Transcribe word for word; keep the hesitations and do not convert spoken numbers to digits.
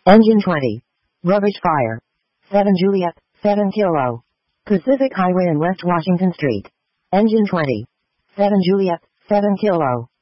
Engine twenty. Rubbish fire. seven Juliet, seven Kilo. Pacific Highway and West Washington Street. Engine twenty. seven Juliet, seven Kilo.